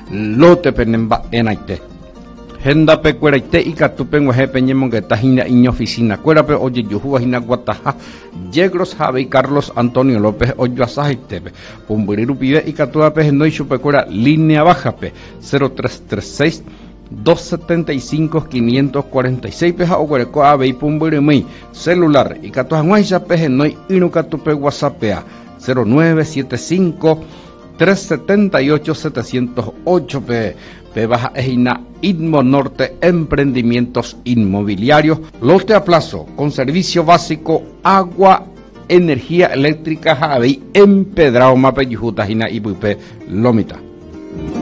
lote penemba enaite. Henda pe cueraite y catupen guajepe ñemongueta hina iño oficina cuerape oye yuhuwa hina guataja Yegros Javi Carlos Antonio López Oyuasajaitepe pumburiru pide y catuape hendoi chupe cuera línea bajape 0336 275-546 peja oguereco abei pumburimui celular y catuanguaisa pejenoi inukatupe whatsappea 0975-378-708 pe baja ejina Idmo Norte Emprendimientos Inmobiliarios lote a plazo con servicio básico agua energía eléctrica abei empedrado mape yujuta jina ipupe lomita.